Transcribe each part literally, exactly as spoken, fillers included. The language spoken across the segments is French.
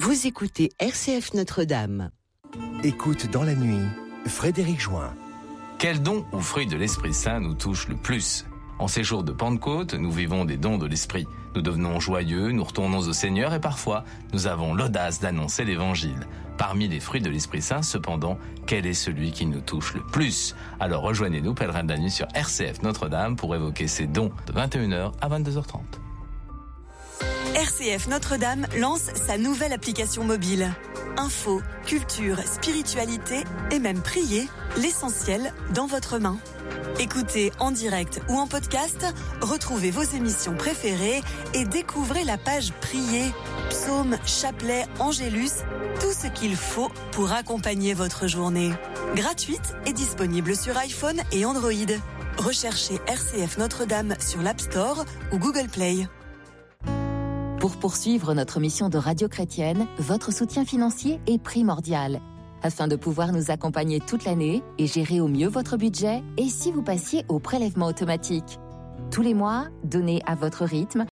Vous écoutez R C F Notre-Dame. Écoute dans la nuit, Frédéric Join. Quel don ou fruit de l'Esprit Saint nous touche le plus ? En ces jours de Pentecôte, nous vivons des dons de l'Esprit. Nous devenons joyeux, nous retournons au Seigneur et parfois, nous avons l'audace d'annoncer l'Évangile. Parmi les fruits de l'Esprit Saint, cependant, quel est celui qui nous touche le plus ? Alors rejoignez-nous, pèlerins de la nuit, sur R C F Notre-Dame pour évoquer ces dons de vingt et une heures à vingt-deux heures trente. R C F Notre-Dame lance sa nouvelle application mobile. Info, culture, spiritualité et même prier, l'essentiel dans votre main. Écoutez en direct ou en podcast, retrouvez vos émissions préférées et découvrez la page Prier, psaumes, chapelets, angélus, tout ce qu'il faut pour accompagner votre journée. Gratuite et disponible sur iPhone et Android. Recherchez R C F Notre-Dame sur l'App Store ou Google Play. Pour poursuivre notre mission de radio chrétienne, votre soutien financier est primordial. Afin de pouvoir nous accompagner toute l'année et gérer au mieux votre budget, et si vous passiez au prélèvement automatique. Tous les mois, donnez à votre rythme.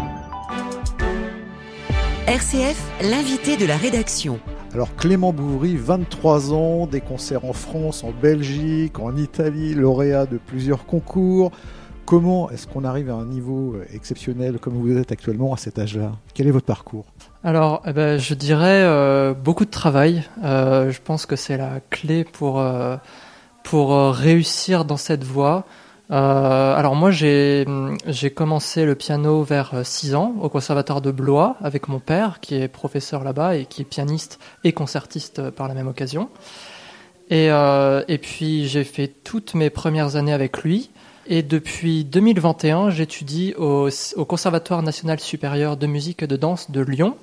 R C F, l'invité de la rédaction. Alors Clément Bouvry, vingt-trois ans, des concerts en France, en Belgique, en Italie, lauréat de plusieurs concours. Comment est-ce qu'on arrive à un niveau exceptionnel comme vous êtes actuellement à cet âge-là ? Quel est votre parcours ? Alors, eh ben, je dirais euh, beaucoup de travail. Euh, je pense que c'est la clé pour, euh, pour euh, réussir dans cette voie. Euh, alors moi, j'ai, j'ai commencé le piano vers six ans au conservatoire de Blois avec mon père qui est professeur là-bas et qui est pianiste et concertiste par la même occasion. Et, euh, et puis j'ai fait toutes mes premières années avec lui. Et depuis deux mille vingt et un, j'étudie au, au Conservatoire national supérieur de musique et de danse de Lyon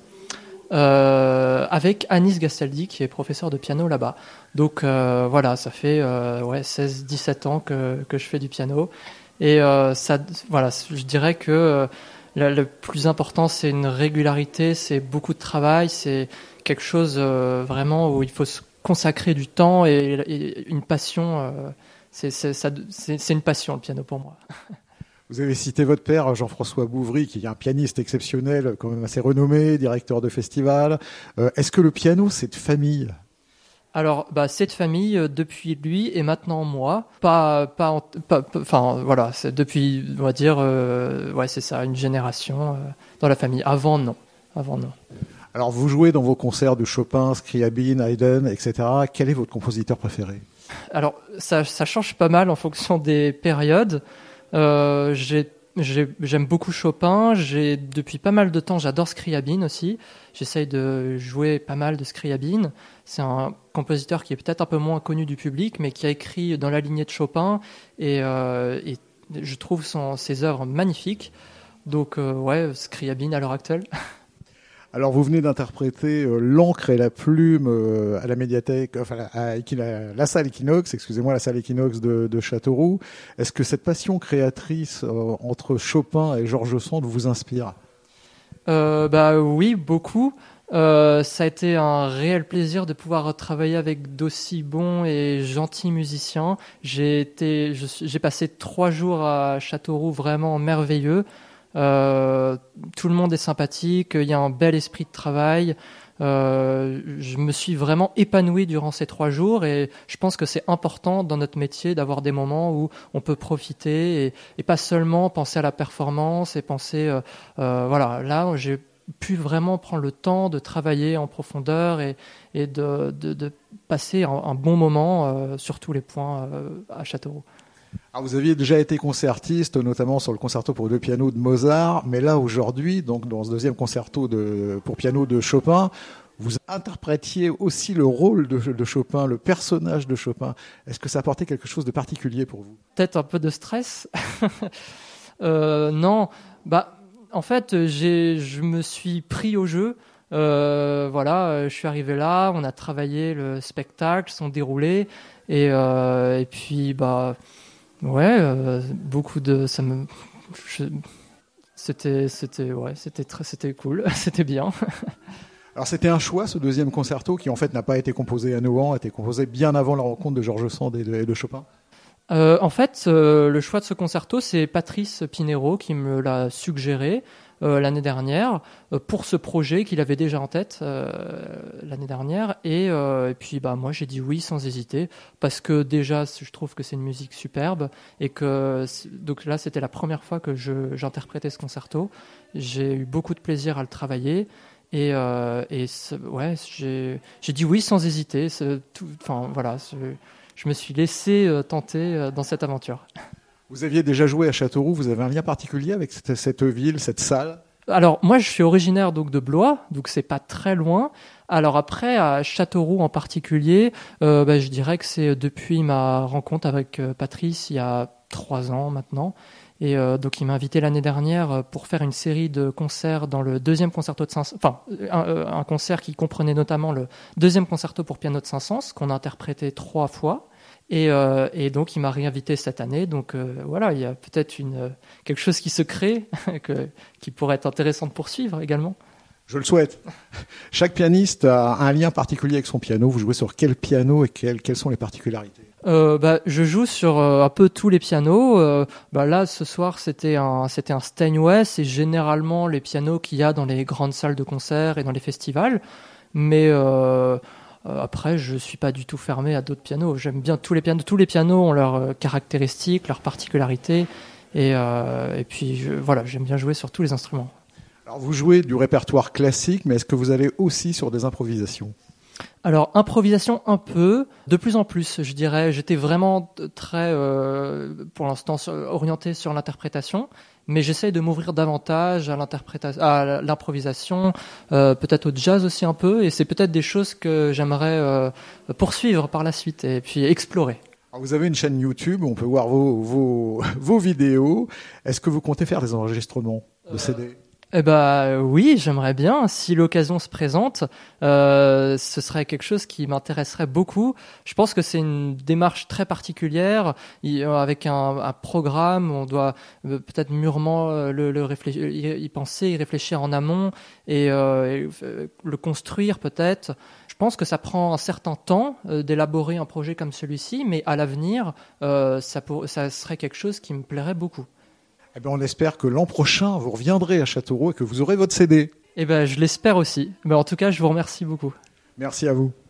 euh, avec Anis Gastaldi qui est professeur de piano là-bas. Donc euh, voilà, ça fait euh, ouais, seize dix-sept ans que, que je fais du piano. Et euh, ça, voilà, je dirais que euh, le, le plus important, c'est une régularité, c'est beaucoup de travail, c'est quelque chose euh, vraiment où il faut se consacrer du temps et, et une passion. Euh, C'est, c'est, ça, c'est, c'est une passion, le piano, pour moi. Vous avez cité votre père, Jean-François Bouvry, qui est un pianiste exceptionnel, quand même assez renommé, directeur de festival. Euh, est-ce que le piano, c'est de famille ? Alors, bah, c'est de famille euh, depuis lui et maintenant moi. Pas, pas, en, pas, enfin, voilà, c'est depuis, on va dire, euh, ouais, c'est ça, une génération euh, dans la famille. Avant, non. Avant, non. Alors, vous jouez dans vos concerts de Chopin, Scriabine, Haydn, et cetera. Quel est votre compositeur préféré ? Alors, ça, ça change pas mal en fonction des périodes. Euh, j'ai, j'ai, j'aime beaucoup Chopin. J'ai, depuis pas mal de temps, j'adore Scriabine aussi. J'essaye de jouer pas mal de Scriabine. C'est un compositeur qui est peut-être un peu moins connu du public, mais qui a écrit dans la lignée de Chopin. Et, euh, et je trouve son, ses œuvres magnifiques. Donc, euh, ouais, Scriabine à l'heure actuelle. Alors, vous venez d'interpréter euh, L'encre et la plume euh, à la médiathèque, enfin, à, à, à la salle Equinox, excusez-moi, la salle Equinox de, de Châteauroux. Est-ce que cette passion créatrice euh, entre Chopin et Georges Sand vous inspire ? euh, Bah oui, beaucoup. Euh, ça a été un réel plaisir de pouvoir travailler avec d'aussi bons et gentils musiciens. J'ai été, je, j'ai passé trois jours à Châteauroux vraiment merveilleux. Euh, tout le monde est sympathique, il y a un bel esprit de travail. Euh, je me suis vraiment épanoui durant ces trois jours et je pense que c'est important dans notre métier d'avoir des moments où on peut profiter et, et pas seulement penser à la performance et penser, euh, euh, voilà, là j'ai pu vraiment prendre le temps de travailler en profondeur et, et de, de, de passer un, un bon moment euh, sur tous les points euh, à Châteauroux. Alors vous aviez déjà été concertiste, notamment sur le concerto pour deux pianos de Mozart, mais là aujourd'hui, donc dans ce deuxième concerto de, pour piano de Chopin, vous interprétiez aussi le rôle de, de Chopin, le personnage de Chopin. Est-ce que ça apportait quelque chose de particulier pour vous ? Peut-être un peu de stress. euh, non, bah en fait, j'ai, je me suis pris au jeu. Euh, voilà, je suis arrivé là, on a travaillé le spectacle, son déroulé, et, euh, et puis bah. Ouais, euh, beaucoup de ça me je, c'était c'était ouais, c'était très c'était cool, c'était bien. Alors c'était un choix ce deuxième concerto qui en fait n'a pas été composé à Nohant, a été composé bien avant la rencontre de Georges Sand et de, et de Chopin. Euh, en fait, euh, le choix de ce concerto, c'est Patrice Pinero qui me l'a suggéré. euh, l'année dernière euh, pour ce projet qu'il avait déjà en tête euh, l'année dernière. Et, euh, et puis bah moi j'ai dit oui sans hésiter parce que déjà je trouve que c'est une musique superbe et que donc là c'était la première fois que je, j'interprétais ce concerto. J'ai eu beaucoup de plaisir à le travailler. Et, euh, et ouais, j'ai, j'ai dit oui sans hésiter. C'est tout, enfin voilà, c'est, je me suis laissé euh, tenter euh, dans cette aventure. Vous aviez déjà joué à Châteauroux. Vous avez un lien particulier avec cette, cette ville, cette salle? Alors moi, je suis originaire donc de Blois, donc c'est pas très loin. Alors après, à Châteauroux en particulier, euh, bah, je dirais que c'est depuis ma rencontre avec euh, Patrice il y a trois ans maintenant. Et euh, donc il m'a invité l'année dernière pour faire une série de concerts dans le deuxième concerto de Saint-Saëns, enfin un, un concert qui comprenait notamment le deuxième concerto pour piano de Saint-Saëns qu'on a interprété trois fois. Et, euh, et donc il m'a réinvité cette année. Donc euh, voilà, il y a peut-être une quelque chose qui se crée que, qui pourrait être intéressant de poursuivre également. Je le souhaite. Chaque pianiste a un lien particulier avec son piano. Vous jouez sur quel piano et quelles, quelles sont les particularités? Euh, bah, je joue sur euh, un peu tous les pianos. Euh, bah, là, ce soir, c'était un, c'était un Steinway. C'est généralement les pianos qu'il y a dans les grandes salles de concert et dans les festivals. Mais euh, euh, après, je suis pas du tout fermé à d'autres pianos. J'aime bien tous les pianos. Tous les pianos ont leurs euh, caractéristiques, leurs particularités. Et, euh, et puis, je, voilà, j'aime bien jouer sur tous les instruments. Alors, vous jouez du répertoire classique, mais est-ce que vous allez aussi sur des improvisations? Alors, improvisation un peu, de plus en plus, je dirais. J'étais vraiment très, euh, pour l'instant, sur, orienté sur l'interprétation, mais j'essaye de m'ouvrir davantage à, l'interprétation, à l'improvisation, euh, peut-être au jazz aussi un peu, et c'est peut-être des choses que j'aimerais euh, poursuivre par la suite et puis explorer. Alors, vous avez une chaîne YouTube où on peut voir vos, vos, vos vidéos. Est-ce que vous comptez faire des enregistrements de C D? Eh ben oui, j'aimerais bien. Si l'occasion se présente, euh, ce serait quelque chose qui m'intéresserait beaucoup. Je pense que c'est une démarche très particulière, y, avec un, un programme. On doit euh, peut-être mûrement euh, le, le réfléchir, y, y penser, y réfléchir en amont et, euh, et euh, le construire peut-être. Je pense que ça prend un certain temps euh, d'élaborer un projet comme celui-ci, mais à l'avenir, euh, ça, pour, ça serait quelque chose qui me plairait beaucoup. Eh bien, on espère que l'an prochain, vous reviendrez à Châteauroux et que vous aurez votre C D. Eh ben, je l'espère aussi. Mais en tout cas, je vous remercie beaucoup. Merci à vous.